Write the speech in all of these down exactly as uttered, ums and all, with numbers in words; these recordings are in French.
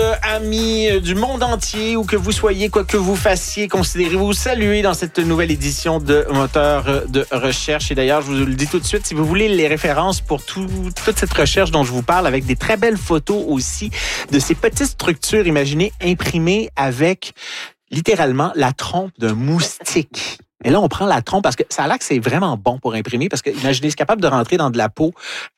amis du monde entier, où que vous soyez, quoi que vous fassiez, considérez-vous saluer dans cette nouvelle édition de Moteur de recherche. Et d'ailleurs, je vous le dis tout de suite, si vous voulez les références pour tout, toute cette recherche dont je vous parle, avec des très belles photos aussi de ces petites structures, imaginez, imprimées avec littéralement la trompe d'un moustique. Et là, on prend la trompe parce que ça a l'air que c'est vraiment bon pour imprimer parce que, imaginez, c'est capable de rentrer dans de la peau.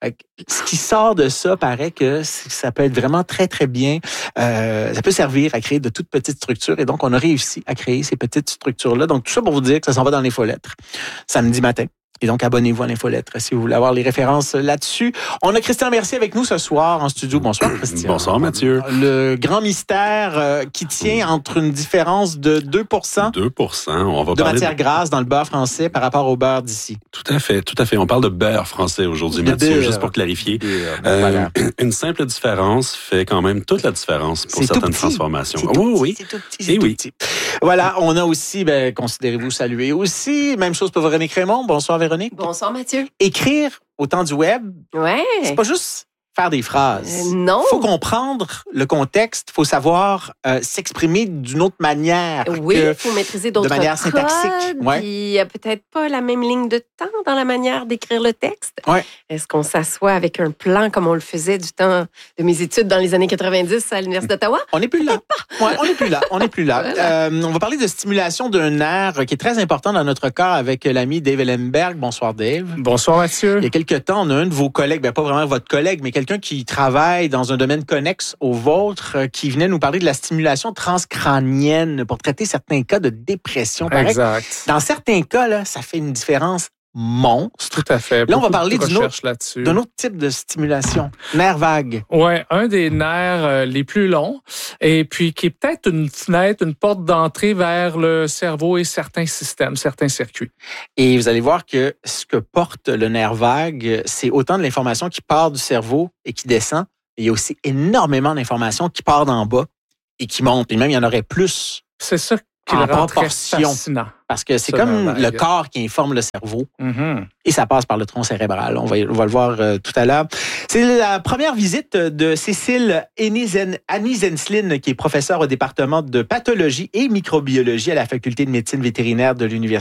Ce qui sort de ça paraît que ça peut être vraiment très, très bien. Euh, ça peut servir à créer de toutes petites structures. Et donc, on a réussi à créer ces petites structures-là. Donc, tout ça pour vous dire que ça s'en va dans l'infolettre samedi matin. Et donc, abonnez-vous à l'infolettre si vous voulez avoir les références là-dessus. On a Christian Mercier avec nous ce soir en studio. Bonsoir, Christian. Bonsoir, Mathieu. Le grand mystère euh, qui tient entre une différence de deux pour cent, deux pour cent. On va de parler matière grasse dans le beurre français par rapport au beurre d'ici. Tout à fait, tout à fait. On parle de beurre français aujourd'hui, De Mathieu, beurre. juste pour clarifier. Beurre, Euh, voilà. Une simple différence fait quand même toute la différence pour C'est tout certaines petit. transformations. C'est Oh, tout oui, petit, oui. c'est tout petit, c'est Eh tout oui. petit. Voilà, on a aussi, ben, considérez-vous saluer aussi. Même chose pour Véronique Raymond. Bonsoir, Véronique. Bonsoir, Mathieu. Écrire au temps du web, Ouais. c'est pas juste faire des phrases. Euh, non. Faut comprendre le contexte, faut savoir euh, s'exprimer d'une autre manière. Oui, que il faut maîtriser d'autres de manière codes, syntaxique, ouais. Puis il n'y a peut-être pas la même ligne de temps dans la manière d'écrire le texte. Ouais. Est-ce qu'on s'assoit avec un plan comme on le faisait du temps de mes études dans les années quatre-vingt-dix à l'Université d'Ottawa? On n'est plus là. Ouais, on n'est plus là. On n'est plus là. Voilà. Euh, on va parler de stimulation d'un nerf qui est très important dans notre cas avec l'ami Dave Ellenberg. Bonsoir, Dave. Bonsoir, Mathieu. Il y a quelques temps, on a un de vos collègues, ben pas vraiment votre collègue, mais quelqu'un qui travaille dans un domaine connexe au vôtre, euh, qui venait nous parler de la stimulation transcrânienne pour traiter certains cas de dépression. Pareil, Exact. dans certains cas, là, ça fait une différence monstre. Tout à fait. Là, on va Beaucoup parler de d'une recherches là-dessus. D'un autre type de stimulation, nerf vague. Ouais, un des nerfs euh, les plus longs et puis qui est peut-être une fenêtre, une porte d'entrée vers le cerveau et certains systèmes, certains circuits. Et vous allez voir que ce que porte le nerf vague, c'est autant de l'information qui part du cerveau et qui descend. Il y a aussi énormément d'informations qui part d'en bas et qui montent. Et même, il y en aurait plus. C'est ça qui En le rend très proportion. fascinant. Parce que c'est Ça, comme nerf le vague. corps qui informe le cerveau. Mm-hmm. Et ça passe par le tronc cérébral. On va, on va le voir euh, tout à l'heure. C'est la première visite de Cécile Annie-Zenslin, qui est professeure au département de pathologie et microbiologie à la faculté de médecine vétérinaire de l'Université